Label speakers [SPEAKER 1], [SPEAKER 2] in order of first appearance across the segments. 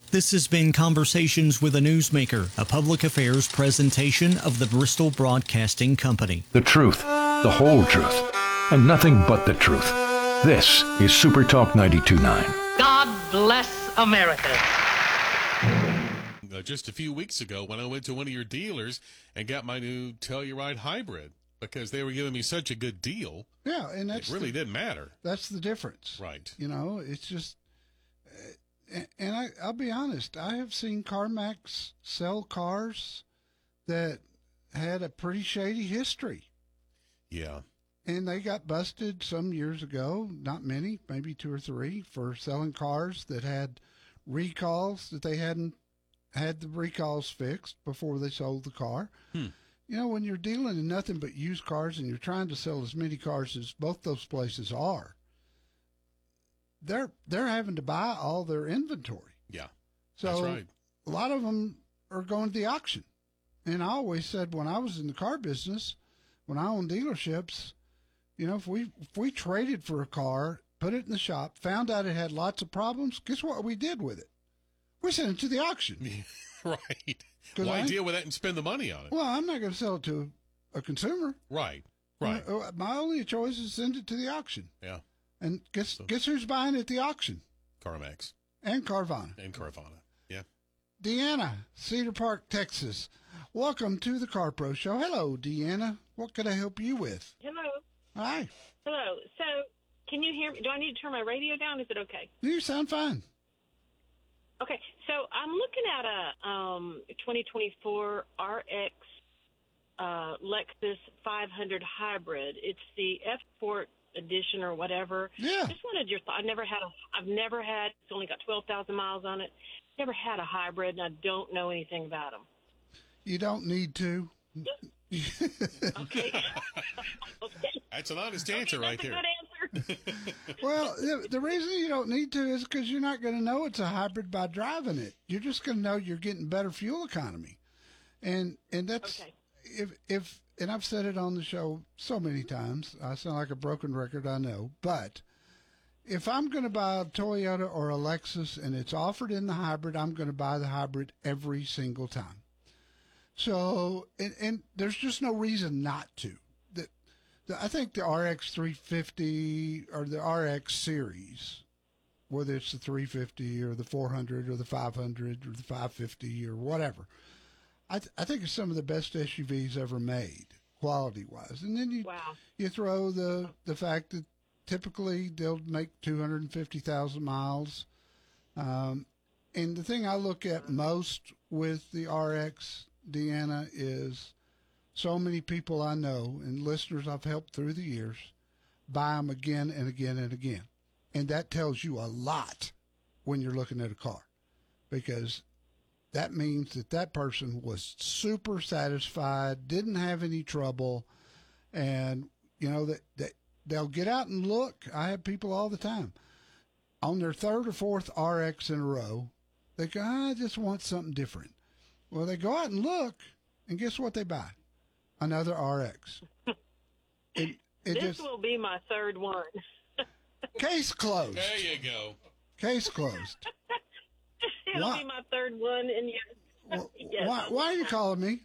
[SPEAKER 1] This has been Conversations with a Newsmaker, a public affairs presentation of the Bristol Broadcasting Company.
[SPEAKER 2] The truth, the whole truth, and nothing but the truth. This is Super Talk 92.9.
[SPEAKER 3] God bless America.
[SPEAKER 4] Just a few weeks ago when I went to one of your dealers and got my new Telluride hybrid because they were giving me such a good deal.
[SPEAKER 5] Yeah, and it
[SPEAKER 4] really didn't matter.
[SPEAKER 5] That's the difference.
[SPEAKER 4] Right.
[SPEAKER 5] You know, it's just, and I'll be honest, I have seen CarMax sell cars that had a pretty shady history.
[SPEAKER 4] Yeah.
[SPEAKER 5] And they got busted some years ago, not many, maybe 2 or 3, for selling cars that had recalls that they hadn't had the recalls fixed before they sold the car. You know, when you're dealing in nothing but used cars and you're trying to sell as many cars as both those places are, they're having to buy all their inventory.
[SPEAKER 4] Yeah,
[SPEAKER 5] so
[SPEAKER 4] that's right.
[SPEAKER 5] A lot of them are going to the auction. And I always said when I was in the car business, when I owned dealerships, you know, if we traded for a car, put it in the shop, found out it had lots of problems, guess what we did with it? We sent it to the auction.
[SPEAKER 4] Right. Why deal with that and spend the money on it?
[SPEAKER 5] Well, I'm not going to sell it to a consumer.
[SPEAKER 4] Right.
[SPEAKER 5] My only choice is send it to the auction.
[SPEAKER 4] Yeah.
[SPEAKER 5] And guess who's buying at the auction?
[SPEAKER 4] CarMax.
[SPEAKER 5] And Carvana.
[SPEAKER 4] Yeah.
[SPEAKER 5] Deanna, Cedar Park, Texas. Welcome to the Car Pro Show. Hello, Deanna. What can I help you with?
[SPEAKER 6] Hello.
[SPEAKER 5] Hi.
[SPEAKER 6] Hello. So, can you hear me? Do I need to turn my radio down? Is it okay?
[SPEAKER 5] You sound fine.
[SPEAKER 6] Okay. So, I'm looking at a 2024 RX Lexus 500 hybrid. It's the F Sport edition or whatever.
[SPEAKER 5] Yeah.
[SPEAKER 6] Just wanted your thought. I've never had. It's only got 12,000 miles on it. Never had a hybrid, and I don't know anything about them.
[SPEAKER 5] You don't need to.
[SPEAKER 6] Okay.
[SPEAKER 4] That's an honest answer right there.
[SPEAKER 6] That's a good answer.
[SPEAKER 5] Well, the reason you don't need to is because you're not going to know it's a hybrid by driving it. You're just going to know you're getting better fuel economy, and that's
[SPEAKER 6] Okay.
[SPEAKER 5] if and I've said it on the show so many times. I sound like a broken record, I know, but if I'm going to buy a Toyota or a Lexus and it's offered in the hybrid, I'm going to buy the hybrid every single time. So, and there's just no reason not to. I think the RX 350 or the RX series, whether it's the 350 or the 400 or the 500 or the 550 or whatever, I think it's some of the best SUVs ever made, quality-wise. And then you throw the fact that typically they'll make 250,000 miles. And the thing I look at most with the RX, Deanna, is so many people I know and listeners I've helped through the years buy them again and again and again. And that tells you a lot when you're looking at a car, because that means that person was super satisfied, didn't have any trouble, and, you know, that they'll get out and look. I have people all the time on their 3rd or 4th RX in a row. They go, I just want something different. Well, they go out and look, and guess what they buy? Another RX.
[SPEAKER 6] This will be my 3rd one.
[SPEAKER 5] Case closed.
[SPEAKER 4] There you go.
[SPEAKER 5] Case closed.
[SPEAKER 6] It'll be my 3rd one, and yes.
[SPEAKER 5] Why are you calling me?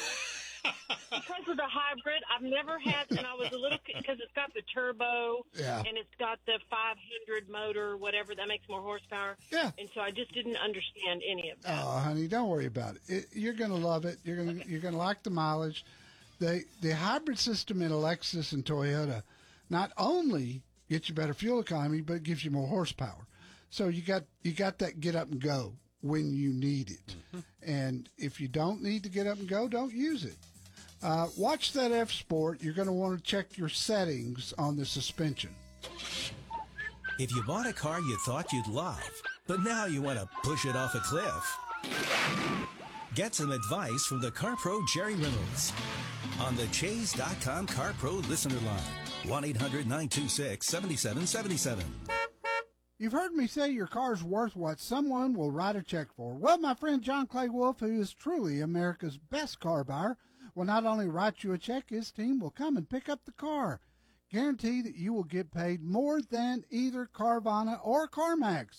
[SPEAKER 6] Because of the hybrid. I've never had, and I was a little, because it's got the turbo, and it's got the 500 motor, whatever, that makes more horsepower.
[SPEAKER 5] Yeah.
[SPEAKER 6] And so I just didn't understand any of that.
[SPEAKER 5] Oh, honey, don't worry about it. You're going to love it. You're going to like the mileage. The hybrid system in a Lexus and Toyota not only gets you better fuel economy, but it gives you more horsepower. So you got that get up and go when you need it. And if you don't need to get up and go, don't use it. Watch that F Sport. You're going to want to check your settings on the suspension.
[SPEAKER 7] If you bought a car you thought you'd love, but now you want to push it off a cliff, get some advice from the Car Pro Jerry Reynolds on the Chase.com Car Pro listener line, 1-800-926-7777.
[SPEAKER 5] You've heard me say your car's worth what someone will write a check for. Well, my friend John Clay Wolf, who is truly America's best car buyer, will not only write you a check, his team will come and pick up the car. Guarantee that you will get paid more than either Carvana or CarMax.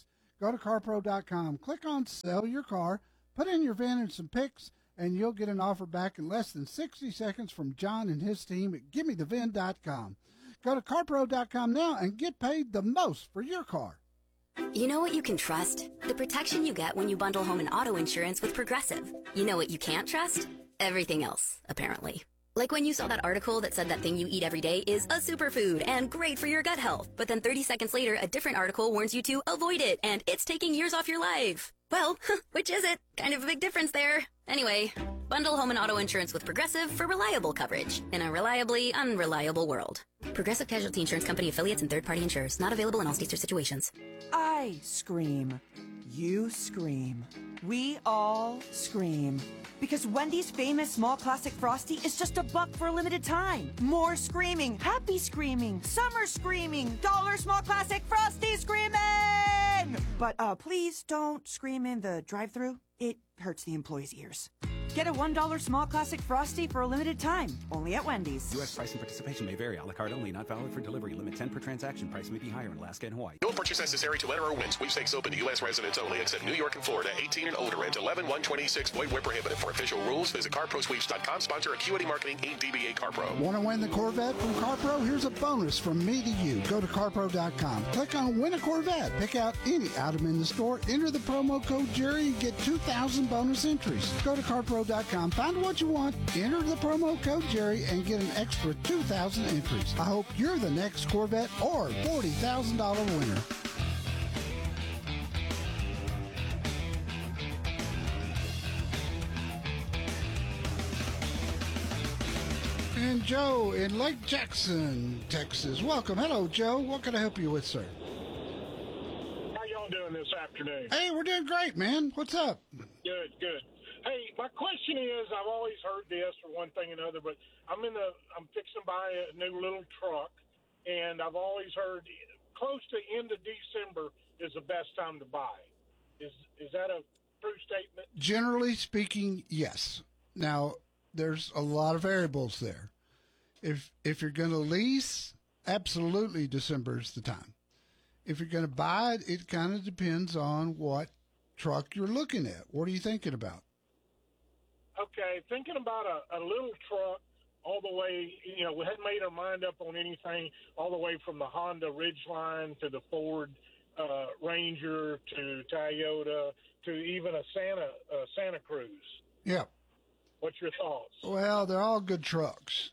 [SPEAKER 5] Go to CarPro.com, click on Sell Your Car, put in your VIN and some pics, and you'll get an offer back in less than 60 seconds from John and his team at GimmeTheVin.com. Go to CarPro.com now and get paid the most for your car.
[SPEAKER 8] You know what you can trust? The protection you get when you bundle home and auto insurance with Progressive. You know what you can't trust? Everything else, apparently. Like when you saw that article that said that thing you eat every day is a superfood and great for your gut health, but then 30 seconds later, a different article warns you to avoid it, and it's taking years off your life. Well, which is it? Kind of a big difference there. Anyway, bundle home and auto insurance with Progressive for reliable coverage in a reliably unreliable world. Progressive Casualty Insurance Company affiliates and third-party insurers. Not available in all states or situations.
[SPEAKER 9] I scream. You scream. We all scream. Because Wendy's famous small classic Frosty is just $1 for a limited time. More screaming, happy screaming, summer screaming, dollar small classic Frosty screaming! But please don't scream in the drive-thru. It hurts the employees' ears. Get a $1 small classic Frosty for a limited time, only at Wendy's.
[SPEAKER 10] U.S. price and participation may vary. A la carte only, not valid for delivery. Limit 10 per transaction. Price may be higher in Alaska and Hawaii.
[SPEAKER 11] No purchase necessary to enter or win. Sweepstakes open to U.S. residents only, except New York and Florida. 18 and older. Ent 11-126. Void where prohibited. For official rules, visit CarProSweeps.com. Sponsor Acuity Marketing, Inc. DBA CarPro.
[SPEAKER 5] Want to win the Corvette from CarPro? Here's a bonus from me to you. Go to CarPro.com. Click on Win a Corvette. Pick out any item in the store. Enter the promo code Jerry and get 2,000 bonus entries. Go to CarPro.com. Find what you want, enter the promo code Jerry, and get an extra 2,000 entries. I hope you're the next Corvette or $40,000 winner. And Joe in Lake Jackson, Texas. Welcome. Hello, Joe. What can I help you with, sir?
[SPEAKER 12] How y'all doing this afternoon?
[SPEAKER 5] Hey, we're doing great, man. What's up?
[SPEAKER 12] Good, good. Hey, my question is, I've always heard this for one thing or another, but I'm fixing to buy a new little truck, and I've always heard close to end of December is the best time to buy. Is that a true statement?
[SPEAKER 5] Generally speaking, yes. Now, there's a lot of variables there. If you're going to lease, absolutely December is the time. If you're going to buy it, it kind of depends on what truck you're looking at. What are you thinking about?
[SPEAKER 12] Okay, thinking about a little truck all the way, we hadn't made our mind up on anything all the way from the Honda Ridgeline to the Ford Ranger to Toyota to even a Santa Cruz.
[SPEAKER 5] Yeah.
[SPEAKER 12] What's your thoughts?
[SPEAKER 5] Well, they're all good trucks.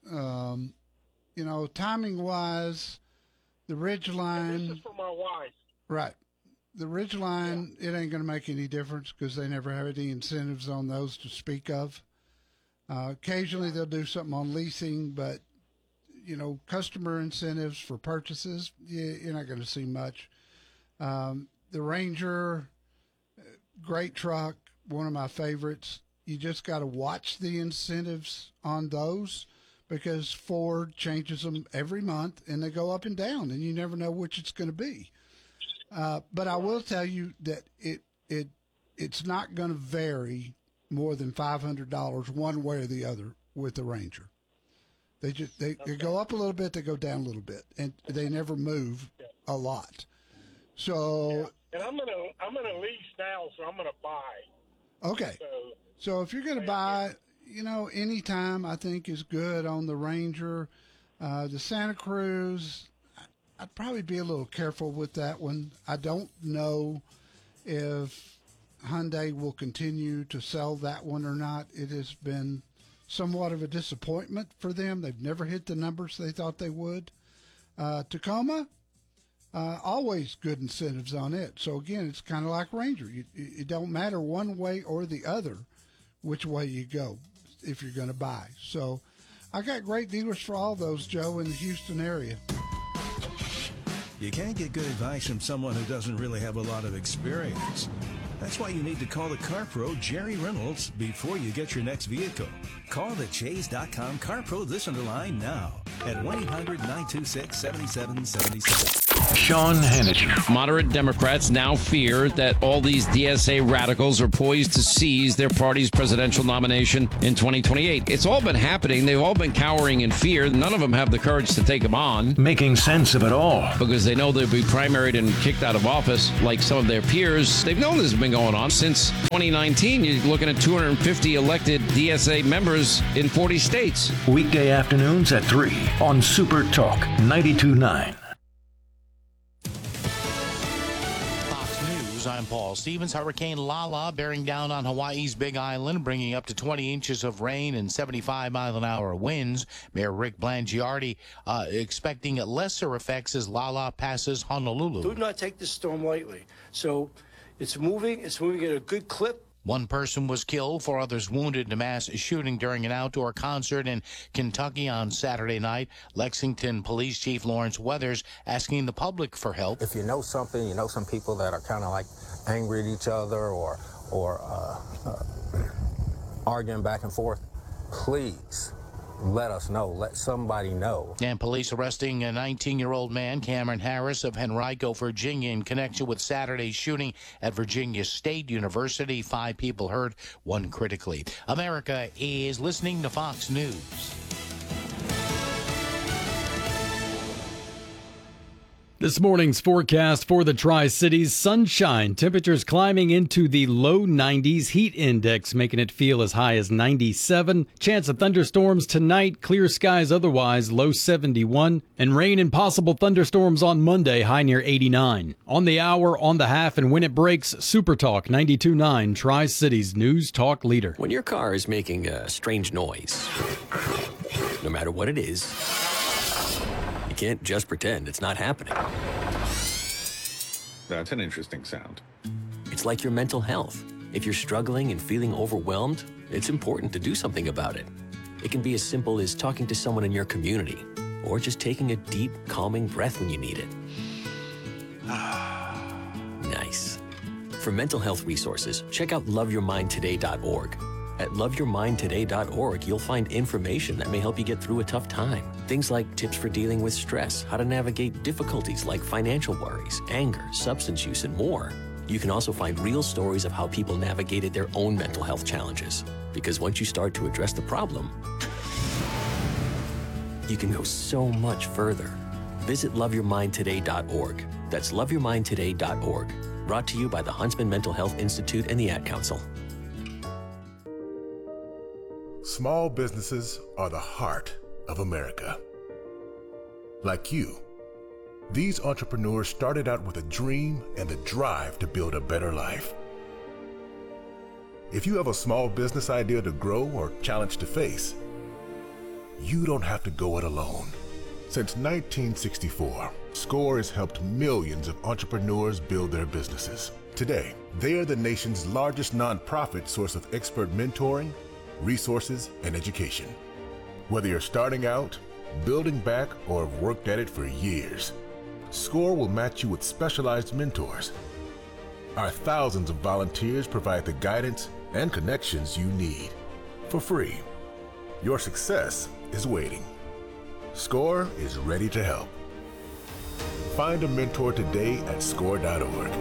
[SPEAKER 5] Timing-wise, the Ridgeline...
[SPEAKER 12] And this is for my wife.
[SPEAKER 5] Right. The Ridgeline, It ain't going to make any difference because they never have any incentives on those to speak of. Occasionally they'll do something on leasing, but, customer incentives for purchases, you're not going to see much. The Ranger, great truck, one of my favorites. You just got to watch the incentives on those because Ford changes them every month and they go up and down and you never know which it's going to be. But I will tell you that it's not going to vary more than $500 one way or the other with the Ranger. They go up a little bit, they go down a little bit, and they never move a lot. So
[SPEAKER 12] and I'm gonna lease now, so I'm gonna buy.
[SPEAKER 5] Okay. So if you're gonna buy, any time I think is good on the Ranger. The Santa Cruz, I'd probably be a little careful with that one. I don't know if Hyundai will continue to sell that one or not. It has been somewhat of a disappointment for them. They've never hit the numbers they thought they would. Tacoma, always good incentives on it. So, again, it's kind of like Ranger. It don't matter one way or the other which way you go if you're going to buy. So I got great dealers for all those, Joe, in the Houston area.
[SPEAKER 7] You can't get good advice from someone who doesn't really have a lot of experience. That's why you need to call the car pro, Jerry Reynolds, before you get your next vehicle. Call the Chase.com Car Pro Listener line now at 1-800-926-7777.
[SPEAKER 2] Sean Hannity.
[SPEAKER 13] Moderate Democrats now fear that all these DSA radicals are poised to seize their party's presidential nomination in 2028. It's all been happening. They've all been cowering in fear. None of them have the courage to take them on.
[SPEAKER 2] Making sense of it all.
[SPEAKER 13] Because they know they'll be primaried and kicked out of office like some of their peers. They've known this has been going on since 2019. You're looking at 250 elected DSA members in 40 states.
[SPEAKER 2] Weekday afternoons at 3 on Super Talk 92.9.
[SPEAKER 14] I'm Paul Stevens. Hurricane Lala bearing down on Hawaii's Big Island, bringing up to 20 inches of rain and 75-mile-an-hour winds. Mayor Rick Blangiardi expecting lesser effects as Lala passes Honolulu.
[SPEAKER 15] Do not take this storm lightly. So it's moving at a good clip.
[SPEAKER 14] One person was killed, 4 others wounded in a mass shooting during an outdoor concert in Kentucky on Saturday night. Lexington Police Chief Lawrence Weathers asking the public for help.
[SPEAKER 16] If you know something, you know some people that are kind of like angry at each other or arguing back and forth, please let us know. Let somebody know.
[SPEAKER 14] And police arresting a 19-year-old man, Cameron Harris of Henrico, Virginia, in connection with Saturday's shooting at Virginia State University. 5 people hurt, 1 critically. America is listening to Fox News.
[SPEAKER 17] This morning's forecast for the Tri-Cities: sunshine, temperatures climbing into the low 90s, heat index making it feel as high as 97. Chance of thunderstorms tonight, clear skies otherwise, low 71. And rain and possible thunderstorms on Monday, high near 89. On the hour, on the half, and when it breaks, Super Talk 92.9, Tri-Cities News Talk leader.
[SPEAKER 18] When your car is making a strange noise, no matter what it is, you can't just pretend it's not happening.
[SPEAKER 19] That's an interesting sound.
[SPEAKER 18] It's like your mental health. If you're struggling and feeling overwhelmed, it's important to do something about it. It can be as simple as talking to someone in your community, or just taking a deep, calming breath when you need it. Nice. For mental health resources, check out loveyourmindtoday.org. At loveyourmindtoday.org, you'll find information that may help you get through a tough time. Things like tips for dealing with stress, how to navigate difficulties like financial worries, anger, substance use, and more. You can also find real stories of how people navigated their own mental health challenges. Because once you start to address the problem, you can go so much further. Visit loveyourmindtoday.org. That's loveyourmindtoday.org. Brought to you by the Huntsman Mental Health Institute and the Ad Council.
[SPEAKER 20] Small businesses are the heart of America. Like you, these entrepreneurs started out with a dream and the drive to build a better life. If you have a small business idea to grow or challenge to face, you don't have to go it alone. Since 1964, SCORE has helped millions of entrepreneurs build their businesses. Today, they are the nation's largest nonprofit source of expert mentoring, resources, and education. Whether you're starting out, building back, or have worked at it for years, SCORE will match you with specialized mentors. Our thousands of volunteers provide the guidance and connections you need for free. Your success is waiting. SCORE is ready to help. Find a mentor today at SCORE.org.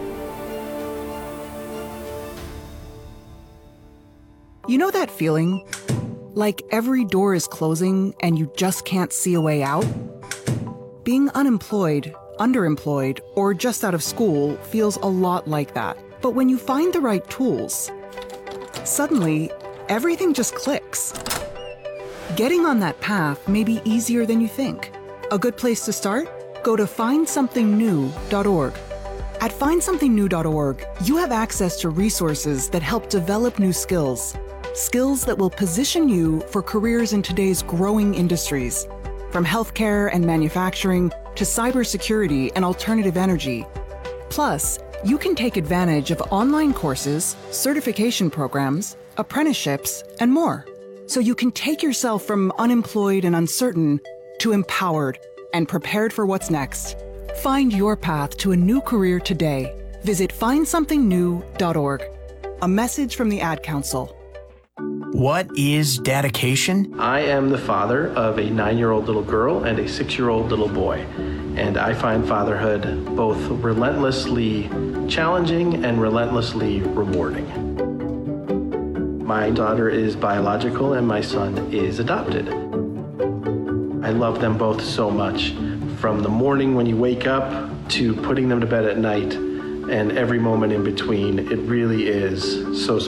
[SPEAKER 21] You know that feeling? Like every door is closing and you just can't see a way out? Being unemployed, underemployed, or just out of school feels a lot like that. But when you find the right tools, suddenly everything just clicks. Getting on that path may be easier than you think. A good place to start? Go to findsomethingnew.org. At findsomethingnew.org, you have access to resources that help develop new skills. Skills that will position you for careers in today's growing industries, from healthcare and manufacturing to cybersecurity and alternative energy. Plus, you can take advantage of online courses, certification programs, apprenticeships, and more. So you can take yourself from unemployed and uncertain to empowered and prepared for what's next. Find your path to a new career today. Visit findsomethingnew.org. A message from the Ad Council.
[SPEAKER 22] What is dedication?
[SPEAKER 23] I am the father of a 9-year-old little girl and a 6-year-old little boy.
[SPEAKER 1] And I find fatherhood both relentlessly challenging and relentlessly rewarding. My daughter is biological and my son is adopted. I love them both so much. From the morning when you wake up to putting them to bed at night and every moment in between, it really is so